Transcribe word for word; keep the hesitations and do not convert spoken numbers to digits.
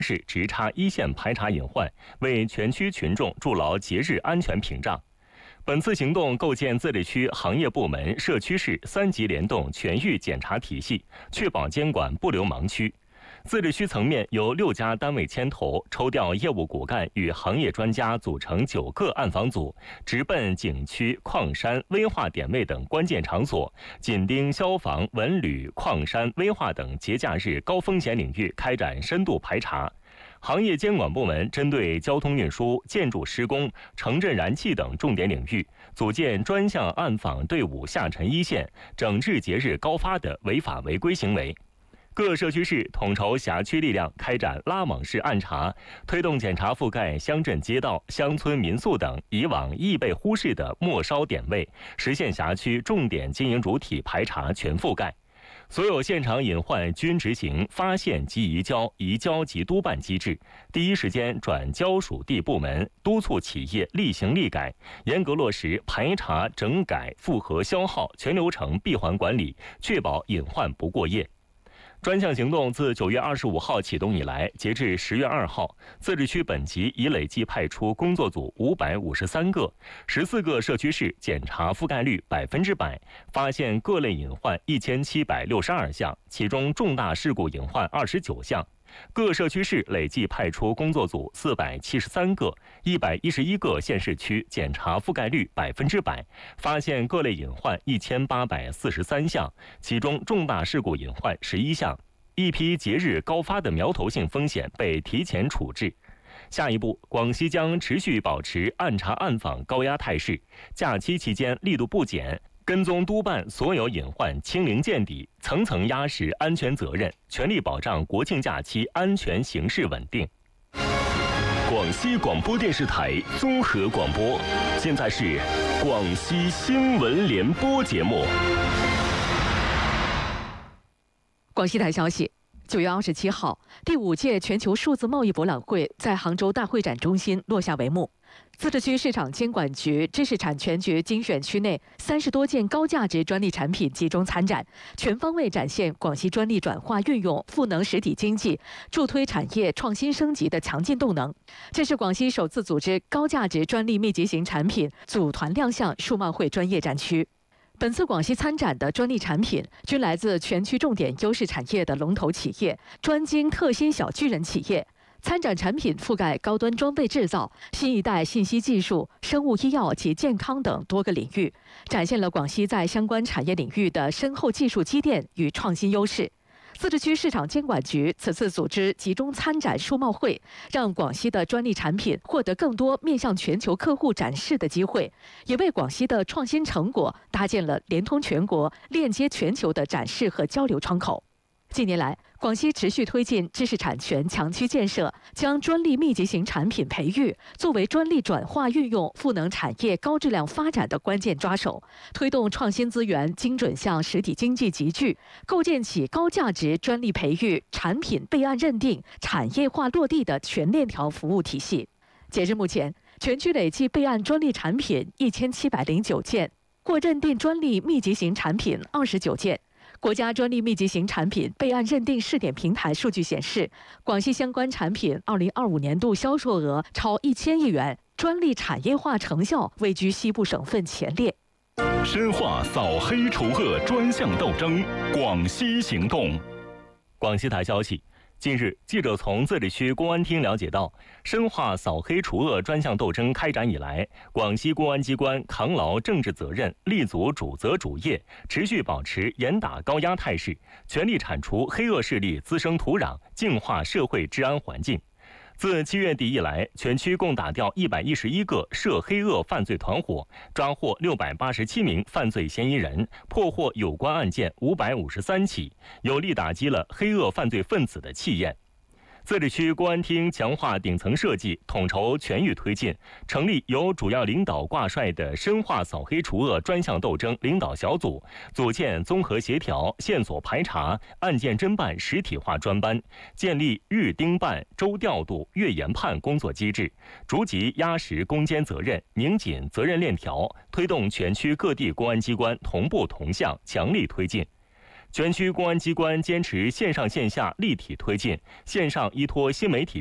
是直插一线排查隐患，为全区群众筑牢节日安全屏障。本次行动构建自治区行业部门、社区市三级联动全域检查体系，确保监管不留盲区。自治区层面由六家单位牵头，抽调业务骨干与行业专家组成九个暗访组，直奔景区、矿山、危化点位等关键场所，紧盯消防、文旅、矿山、危化等节假日高风险领域开展深度排查。行业监管部门针对交通运输、建筑施工、城镇燃气等重点领域，组建专项暗访队伍下沉一线，整治节日高发的违法违规行为。各社区市统筹辖区力量，开展拉网式暗查，推动检查覆盖乡镇街道、乡村民宿等以往易被忽视的末梢点位，实现辖区重点经营主体排查全覆盖。所有现场隐患均执行发现即移交、移交即督办机制，第一时间转交属地部门，督促企业立行立改，严格落实排查、整改、复核、消耗全流程闭环管理，确保隐患不过夜。专项行动自九月二十五号启动以来，截至十月二号，自治区本级已累计派出工作组五百五十三个，十四个社区市检查覆盖率百分之百，发现各类隐患一千七百六十二项，其中重大事故隐患二十九项。各社区市累计派出工作组四百七十三个，一百一十一个县市区检查覆盖率百分之百，发现各类隐患一千八百四十三项，其中重大事故隐患十一项。一批节日高发的苗头性风险被提前处置。下一步，广西将持续保持暗查暗访高压态势，假期期间力度不减，跟踪督办所有隐患清零见底，层层压实安全责任，全力保障国庆假期安全形势稳定。 广西广播电视台综合广播，现在是广西新闻联播节目。 广西台消息，九月二十七号，第五届全球数字贸易博览会在杭州大会展中心落下帷幕。自治区市场监管局、知识产权局精选区内三十多件高价值专利产品集中参展，全方位展现广西专利转化运用赋能实体经济、助推产业创新升级的强劲动能。这是广西首次组织高价值专利密集型产品组团亮相数贸会专业展区。本次广西参展的专利产品均来自全区重点优势产业的龙头企业、专精特新小巨人企业。参展产品覆盖高端装备制造、新一代信息技术、生物医药及健康等多个领域，展现了广西在相关产业领域的深厚技术积淀与创新优势。自治区市场监管局此次组织集中参展数贸会，让广西的专利产品获得更多面向全球客户展示的机会，也为广西的创新成果搭建了连通全国、链接全球的展示和交流窗口。近年来，广西持续推进知识产权强区建设，将专利密集型产品培育作为专利转化运用赋能产业高质量发展的关键抓手，推动创新资源精准向实体经济集聚，构建起高价值专利培育、产品备案认定、产业化落地的全链条服务体系。截至目前，全区累计备案专利产品一千七百零九件，获认定专利密集型产品二十九件。国家专利密集型产品备案认定试点平台数据显示，广西相关产品二零二五年度销售额超一千亿元，专利产业化成效位居西部省份前列。 深化扫黑除恶专项斗争，广西行动。 广西台消息，近日，记者从自治区公安厅了解到，深化扫黑除恶专项斗争开展以来，广西公安机关扛牢政治责任，立足主责主业，持续保持严打高压态势，全力铲除黑恶势力滋生土壤，净化社会治安环境。自七月底以来，全区共打掉一百一十一个涉黑恶犯罪团伙，抓获六百八十七名犯罪嫌疑人，破获有关案件五百五十三起，有力打击了黑恶犯罪分子的气焰。自治区公安厅强化顶层设计，统筹全域推进，成立由主要领导挂帅的深化扫黑除恶专项斗争领导小组，组建综合协调、线索排查、案件侦办实体化专班，建立日盯办、周调度、月研判工作机制，逐级压实攻坚责任，拧紧责任链条，推动全区各地公安机关同步同向，强力推进。 全区公安机关坚持线上线下立体推进，线上依托新媒体